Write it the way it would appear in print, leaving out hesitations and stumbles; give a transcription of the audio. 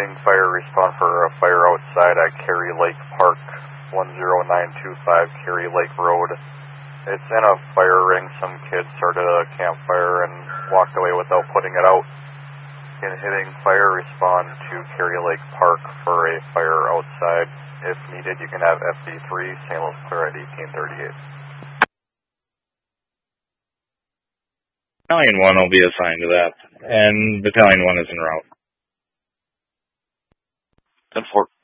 hitting fire response for a fire outside at Cary Lake Park, 10925 Cary Lake Road. It's in a fire ring. Some kids started a campfire and walked away without putting it out. In hitting fire respond to Cary Lake Park for a fire outside. If needed, you can have FD3, St. Louis Clear at 1838. Battalion 1 will be assigned to that, and Battalion 1 is en route. 10-4.